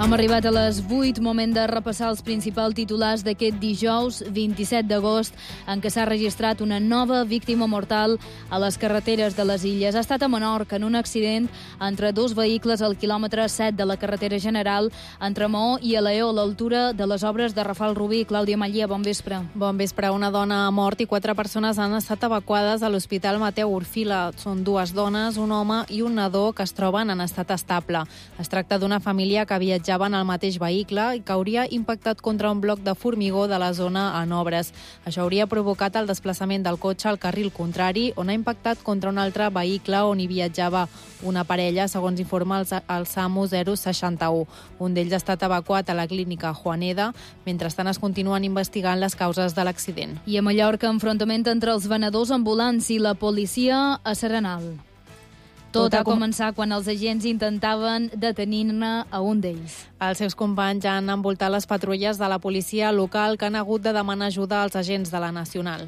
Hem arribat a les 8, moment de repassar els principals titulars d'aquest dijous 27 d'agost, en què s'ha registrat una nova víctima mortal a les carreteres de les Illes. Ha estat a Menorca, en un accident entre dos vehicles al quilòmetre 7 de la carretera general entre Maó i Aleó, a l'altura de les obres de Rafal Rubí. Clàudia Mallia, bon vespre. Bon vespre. Una dona ha mort i 4 persones han estat evacuades a l'Hospital Mateu Orfila. Són 2 dones, un home i un nadó que es troben en estat estable. Es tracta d'una família que viatjaven al mateix vehicle i que hauria impactat contra un bloc de formigó de la zona en obres. Això hauria provocat el desplaçament del cotxe al carril contrari, on ha impactat contra un altre vehicle on hi viatjava una parella, segons informa el SAMU 061. Un d'ells ha estat evacuat a la clínica Juaneda. Mentrestant es continuen investigant les causes de l'accident. I a Mallorca, enfrontament entre els venedors ambulants i la policia a Serenal. Tot ha començat quan els agents intentaven detenir-ne a un d'ells. Els seus companys han envoltat les patrulles de la policia local que han hagut de demanar ajuda als agents de la Nacional.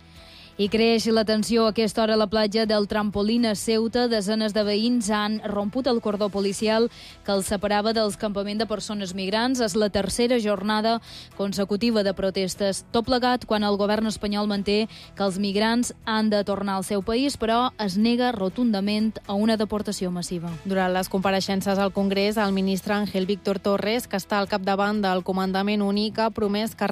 I creix la tensió a aquesta hora a la platja del Trampolín a Ceuta. Desenes de veïns han romput el cordó policial que els separava dels campaments de persones migrants. És la tercera jornada consecutiva de protestes. Tot plegat quan el govern espanyol manté que els migrants han de tornar al seu país, però es nega rotundament a una deportació massiva. Durant les compareixences al Congrés, el ministre Ángel Víctor Torres, que està al capdavant del comandament únic, ha promès que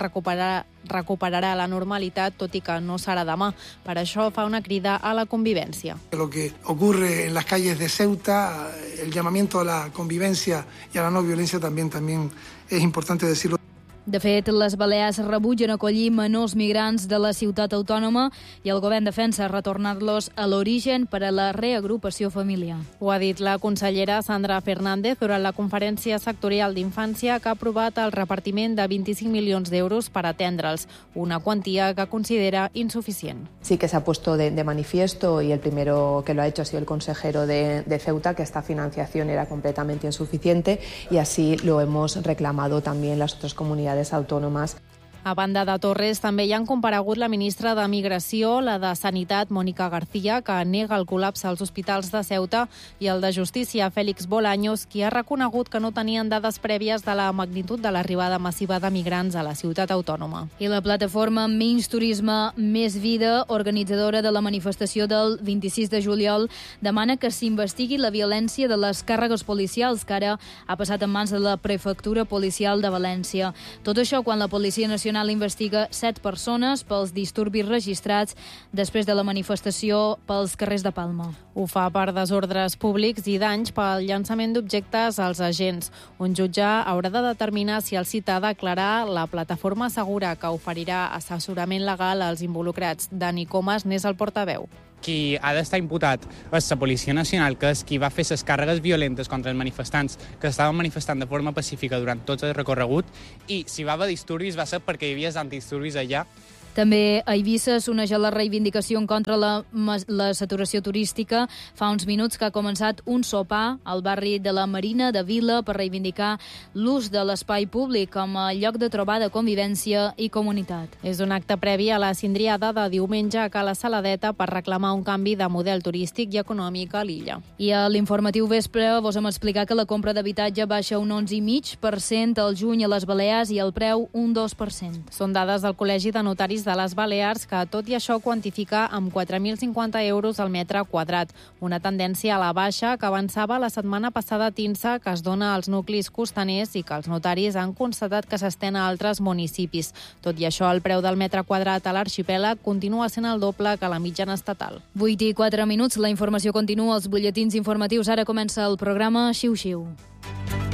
recuperarà la normalitat, tot i que no serà demà. Per això fa una crida a la convivència. Lo que ocurre en las calles de Ceuta, el llamamiento a la convivencia y a la no violencia también es importante decirlo. De fet, les Balears rebutgen acollir menors migrants de la ciutat autònoma i el govern defensa retornar-los a l'origen per a la reagrupació familiar. Ho ha dit la consellera Sandra Fernández durant la conferència sectorial d'infància que ha aprovat el repartiment de 25 milions d'euros per atendre'ls, una quantia que considera insuficient. Sí que se ha puesto de manifiesto, y el primero que lo ha hecho ha sido el consejero de Ceuta, que esta financiación era completamente insuficiente, y así lo hemos reclamado también las otras comunidades autònomes. A banda de Torres, també hi han comparegut la ministra de Migració, la de Sanitat, Mònica García, que nega el col·lapse als hospitals de Ceuta, i el de Justícia, Félix Bolaños, qui ha reconegut que no tenien dades prèvies de la magnitud de l'arribada massiva de migrants a la ciutat autònoma. I la plataforma Menys Turisme, Més Vida, organitzadora de la manifestació del 26 de juliol, demana que s'investigui la violència de les càrregues policials, que ara ha passat en mans de la Prefectura Policial de València. Tot això quan la Policia Nacional investiga 7 persones pels disturbis registrats després de la manifestació pels carrers de Palma. Ho fa per desordres públics i danys pel llançament d'objectes als agents. Un jutge haurà de determinar si el cita a declarar. La plataforma assegura que oferirà assessorament legal als involucrats. Dani Comas n'és el portaveu. Qui ha d'estar imputat és la Policia Nacional, que és qui va fer les càrregues violentes contra els manifestants que estaven manifestant de forma pacífica durant tot el recorregut, i si va haver disturbis va ser perquè hi havia antidisturbis allà. També a Eivissa s'uneix a la reivindicació en contra la saturació turística. Fa uns minuts que ha començat un sopar al barri de la Marina de Vila per reivindicar l'ús de l'espai públic com a lloc de trobada, convivència i comunitat. És un acte previ a la cindriada de diumenge a Cala Saladeta per reclamar un canvi de model turístic i econòmic a l'illa. I a l'informatiu vespre vos hem explicat que la compra d'habitatge baixa un 11,5% al juny a les Balears i el preu un 2%. Són dades del Col·legi de Notaris de les Balears, que tot i això quantifica amb 4.050 euros al metre quadrat. Una tendència a la baixa que avançava la setmana passada a Tinsa, que es dona als nuclis costaners i que els notaris han constatat que s'estén a altres municipis. Tot i això, el preu del metre quadrat a l'arxipèlag continua sent el doble que la mitjana estatal. 8:04, la informació continua als butlletins informatius. Ara comença el programa Xiu Xiu.